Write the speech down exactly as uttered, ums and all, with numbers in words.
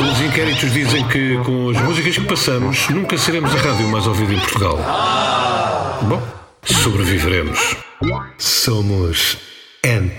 Os inquéritos dizem que com as músicas que passamos nunca seremos a rádio mais ouvida em Portugal. Bom, sobreviveremos. Somos N